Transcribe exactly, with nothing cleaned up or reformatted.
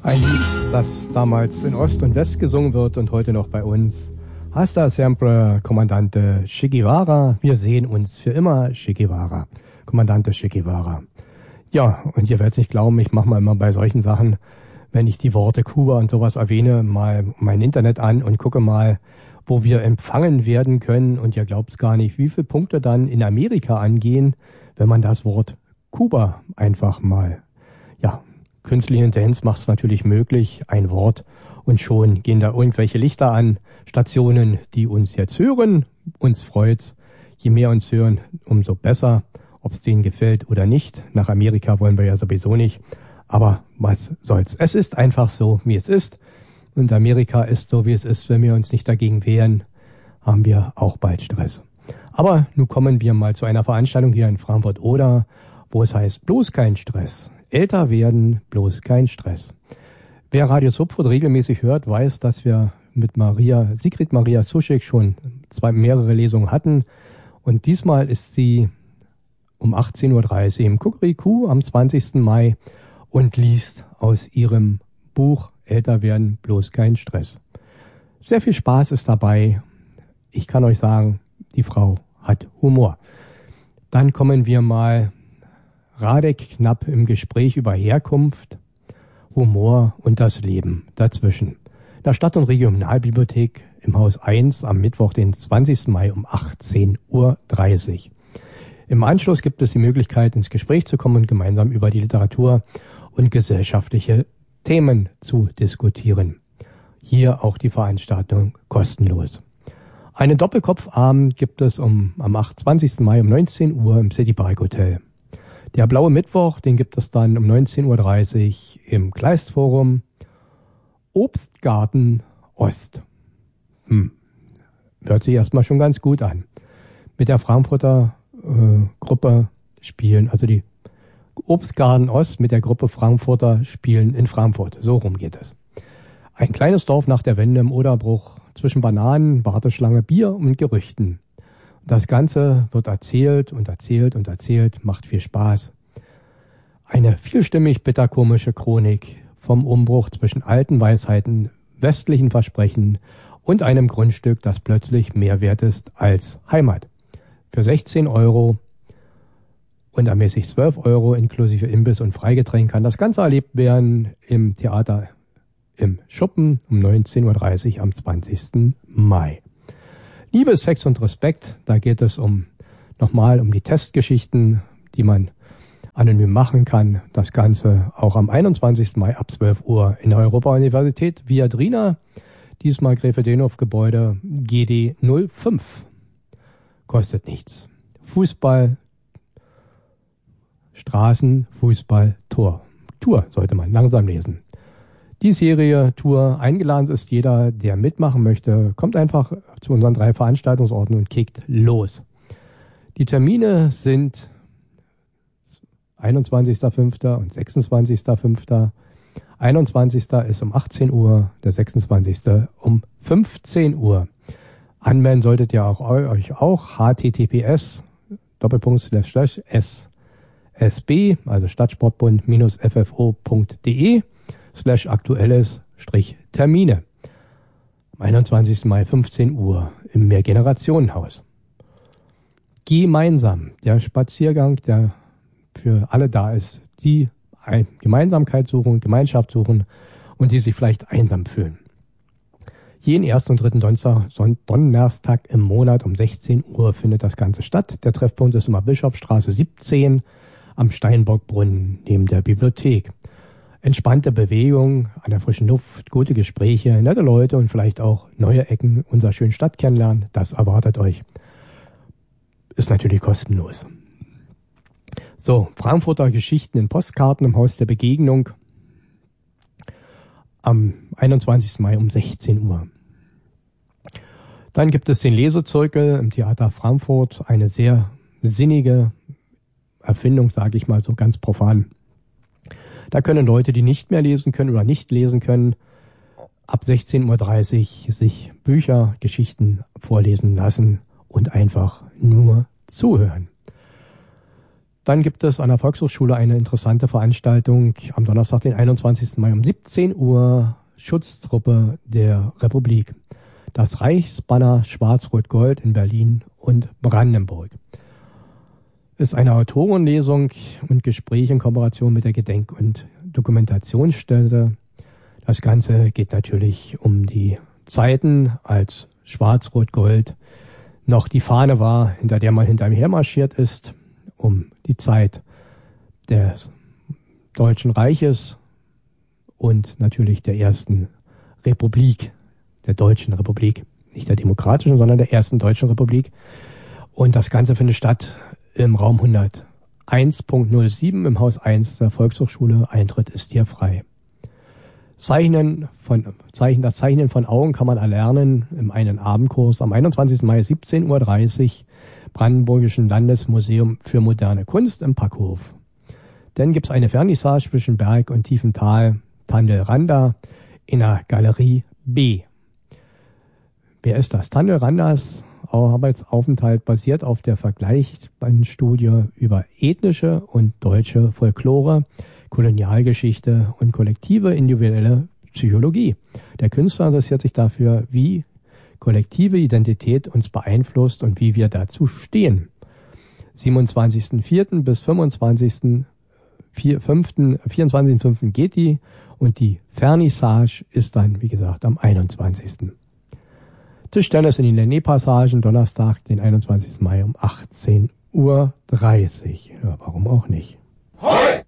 Ein Lied, das damals in Ost und West gesungen wird und heute noch bei uns. Hasta siempre, Kommandante Che Guevara. Wir sehen uns für immer, Che Guevara. Kommandante Che Guevara. Ja, und ihr werdet nicht glauben, ich mache mal immer bei solchen Sachen, wenn ich die Worte Kuba und sowas erwähne, mal mein Internet an und gucke mal, wo wir empfangen werden können. Und ihr glaubt es gar nicht, wie viele Punkte dann in Amerika angehen, wenn man das Wort Kuba einfach mal, ja, künstliche Intelligenz macht es natürlich möglich, ein Wort, und schon gehen da irgendwelche Lichter an, Stationen, die uns jetzt hören. Uns freut's. Je mehr uns hören, umso besser. Ob es denen gefällt oder nicht. Nach Amerika wollen wir ja sowieso nicht. Aber was soll's. Es ist einfach so, wie es ist. Und Amerika ist so, wie es ist. Wenn wir uns nicht dagegen wehren, haben wir auch bald Stress. Aber nun kommen wir mal zu einer Veranstaltung hier in Frankfurt-Oder, wo es heißt, bloß kein Stress. Älter werden, bloß kein Stress. Wer Radio Subfurt regelmäßig hört, weiß, dass wir mit Maria, Sigrid Maria Suschek schon zwei, mehrere Lesungen hatten. Und diesmal ist sie um achtzehn Uhr dreißig im Kukuriku am zwanzigsten Mai und liest aus ihrem Buch Älter werden, bloß kein Stress. Sehr viel Spaß ist dabei. Ich kann euch sagen, die Frau hat Humor. Dann kommen wir mal Radek Knapp im Gespräch über Herkunft, Humor und das Leben dazwischen. In der Stadt- und Regionalbibliothek im Haus eins am Mittwoch, den zwanzigsten Mai um achtzehn Uhr dreißig. Im Anschluss gibt es die Möglichkeit, ins Gespräch zu kommen und gemeinsam über die Literatur und gesellschaftliche Themen zu diskutieren. Hier auch die Veranstaltung kostenlos. Einen Doppelkopfabend gibt es um, am zwanzigsten Mai um neunzehn Uhr im City Park Hotel. Der Blaue Mittwoch, den gibt es dann um neunzehn Uhr dreißig im Kleistforum. Obstgarten Ost. Hm. Hört sich erstmal schon ganz gut an. Mit der Frankfurter äh, Gruppe spielen, also die Obstgarten Ost mit der Gruppe Frankfurter spielen in Frankfurt. So rum geht es. Ein kleines Dorf nach der Wende im Oderbruch zwischen Bananen, Warteschlange, Bier und Gerüchten. Das Ganze wird erzählt und erzählt und erzählt, macht viel Spaß. Eine vielstimmig bitterkomische Chronik vom Umbruch zwischen alten Weisheiten, westlichen Versprechen und einem Grundstück, das plötzlich mehr wert ist als Heimat. Für sechzehn Euro und ermäßig zwölf Euro inklusive Imbiss und Freigetränk kann das Ganze erlebt werden im Theater im Schuppen um neunzehn Uhr dreißig am zwanzigsten Mai. Liebe, Sex und Respekt, da geht es um nochmal um die Testgeschichten, die man anonym machen kann. Das Ganze auch am einundzwanzigsten Mai ab zwölf Uhr in der Europa-Universität Viadrina, diesmal Gräfe-Denhof-Gebäude G D null fünf. Kostet nichts. Fußball, Straßen, Fußball, Tor. Tour sollte man langsam lesen. Die Serie Tour, eingeladen ist jeder, der mitmachen möchte, kommt einfach zu unseren drei Veranstaltungsorten und kickt los. Die Termine sind einundzwanzigster fünfter und sechsundzwanzigster fünfter einundzwanzigster ist um achtzehn Uhr, der sechsundzwanzigste um fünfzehn Uhr. Anmelden solltet ihr auch euch auch https Doppelpunkt slash slash ssb, also Stadtsportbund minus ffo.de slash aktuelles Strich Termine. Am einundzwanzigsten Mai fünfzehn Uhr im Mehrgenerationenhaus. Gemeinsam, der Spaziergang, der für alle da ist, die Gemeinsamkeit suchen, Gemeinschaft suchen und die sich vielleicht einsam fühlen. Jeden ersten und dritten Donnerstag, Donnerstag im Monat um sechzehn Uhr findet das Ganze statt. Der Treffpunkt ist immer Bischofsstraße siebzehn am Steinbockbrunnen neben der Bibliothek. Entspannte Bewegung an der frischen Luft, gute Gespräche, nette Leute und vielleicht auch neue Ecken unserer schönen Stadt kennenlernen. Das erwartet euch. Ist natürlich kostenlos. So, Frankfurter Geschichten in Postkarten im Haus der Begegnung am einundzwanzigsten Mai um sechzehn Uhr. Dann gibt es den Lesezirkel im Theater Frankfurt, eine sehr sinnige Erfindung, sage ich mal so ganz profan. Da können Leute, die nicht mehr lesen können oder nicht lesen können, ab sechzehn Uhr dreißig sich Bücher, Geschichten vorlesen lassen und einfach nur zuhören. Dann gibt es an der Volkshochschule eine interessante Veranstaltung am Donnerstag, den einundzwanzigsten Mai um siebzehn Uhr, Schutztruppe der Republik. Das Reichsbanner Schwarz-Rot-Gold in Berlin und Brandenburg. Ist eine Autorenlesung und Gespräch in Kooperation mit der Gedenk- und Dokumentationsstätte. Das Ganze geht natürlich um die Zeiten, als Schwarz-Rot-Gold noch die Fahne war, hinter der man hinterm hermarschiert ist, um die Zeit des Deutschen Reiches und natürlich der ersten Republik, der Deutschen Republik, nicht der Demokratischen, sondern der ersten Deutschen Republik. Und das Ganze findet statt im Raum hunderteins Punkt null sieben im Haus eins der Volkshochschule. Eintritt ist hier frei. Zeichnen von, Zeichen, das Zeichnen von Augen kann man erlernen im einen Abendkurs am einundzwanzigsten Mai siebzehn Uhr dreißig Brandenburgischen Landesmuseum für moderne Kunst im Packhof. Dann gibt's eine Vernissage zwischen Berg und tiefem Tal, Tandil-Randa, in der Galerie B. Wer ist das? Tandil-Randas Arbeitsaufenthalt basiert auf der vergleichbaren Studie über ethnische und deutsche Folklore, Kolonialgeschichte und kollektive individuelle Psychologie. Der Künstler interessiert sich dafür, wie kollektive Identität uns beeinflusst und wie wir dazu stehen. siebenundzwanzigsten vierten bis fünfundzwanzigsten fünften vierundzwanzigsten fünften geht die und die Vernissage ist dann, wie gesagt, am einundzwanzigsten Tischtennis in den Lenné-Passagen, Donnerstag, den einundzwanzigsten Mai um achtzehn Uhr dreißig. Ja, warum auch nicht? Hoi!